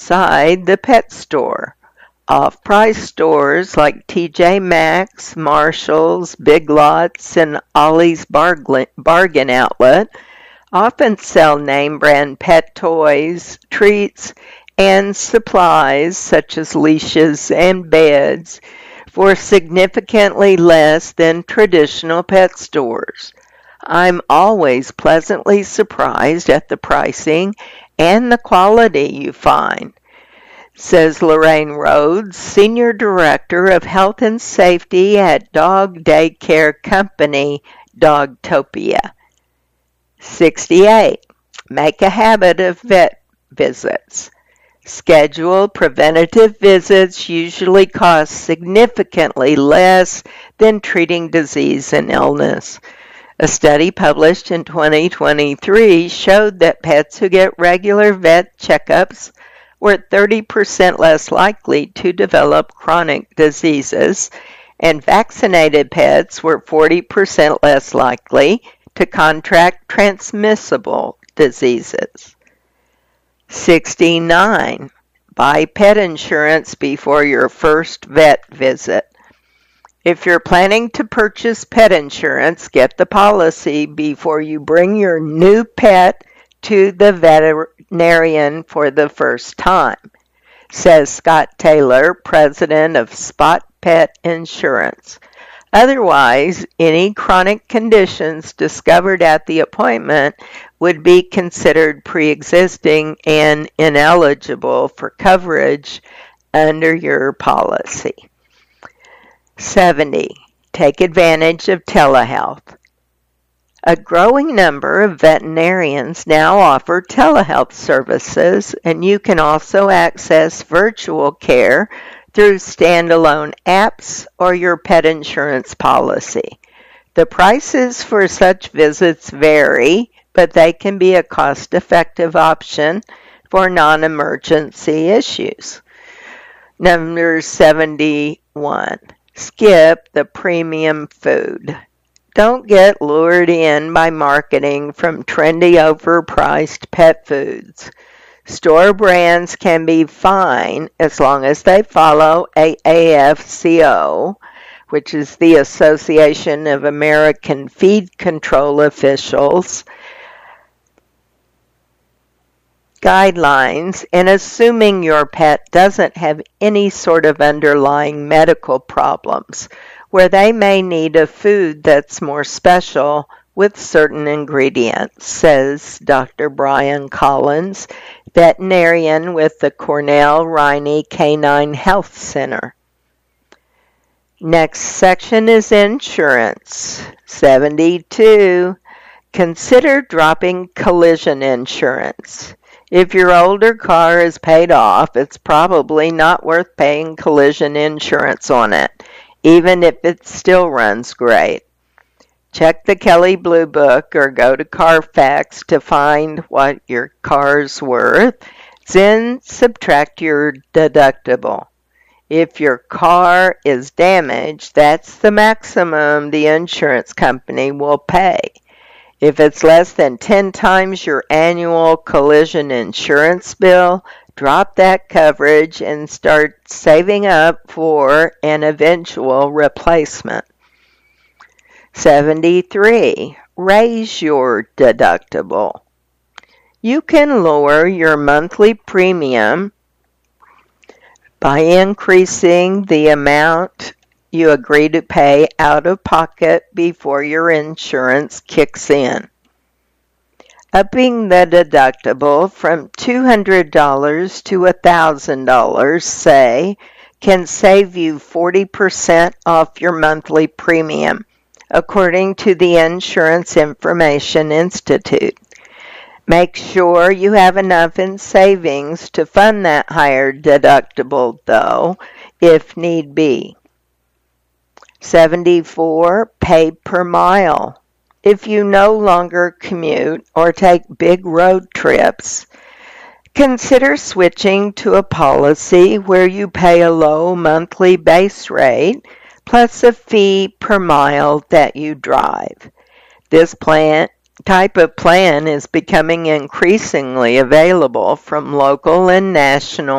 outside the pet store. Off-price stores like TJ Maxx, Marshalls, Big Lots, and Ollie's Bargain Outlet often sell name-brand pet toys, treats, and supplies such as leashes and beds for significantly less than traditional pet stores. I'm always pleasantly surprised at the pricing and the quality you find, says Lorraine Rhodes, Senior Director of Health and Safety at dog daycare company Dogtopia. 68. Make a habit of vet visits. Scheduled preventative visits usually cost significantly less than treating disease and illness. A study published in 2023 showed that pets who get regular vet checkups were 30% less likely to develop chronic diseases, and vaccinated pets were 40% less likely to contract transmissible diseases. 69. Buy pet insurance before your first vet visit. If you're planning to purchase pet insurance, get the policy before you bring your new pet to the veterinarian for the first time, says Scott Taylor, president of Spot Pet Insurance. Otherwise, any chronic conditions discovered at the appointment would be considered pre-existing and ineligible for coverage under your policy. 70. Take advantage of telehealth. A growing number of veterinarians now offer telehealth services, and you can also access virtual care through standalone apps or your pet insurance policy. The prices for such visits vary, but they can be a cost-effective option for non-emergency issues. Number 71. Skip the premium food. Don't get lured in by marketing from trendy, overpriced pet foods. Store brands can be fine as long as they follow AAFCO, which is the Association of American Feed Control Officials, guidelines, and assuming your pet doesn't have any sort of underlying medical problems, where they may need a food that's more special with certain ingredients, says Dr. Brian Collins, veterinarian with the Cornell Riney Canine Health Center. Next section is insurance. 72. Consider dropping collision insurance. If your older car is paid off, it's probably not worth paying collision insurance on it, even if it still runs great. Check the Kelley Blue Book or go to Carfax to find what your car's worth, then subtract your deductible. If your car is damaged, that's the maximum the insurance company will pay. If it's less than 10 times your annual collision insurance bill, drop that coverage and start saving up for an eventual replacement. 73. Raise your deductible. You can lower your monthly premium by increasing the amount you agree to pay out of pocket before your insurance kicks in. Upping the deductible from $200 to $1,000, say, can save you 40% off your monthly premium, according to the Insurance Information Institute. Make sure you have enough in savings to fund that higher deductible, though, if need be. 74. Pay per mile. If you no longer commute or take big road trips, consider switching to a policy where you pay a low monthly base rate plus a fee per mile that you drive. This type of plan is becoming increasingly available from local and national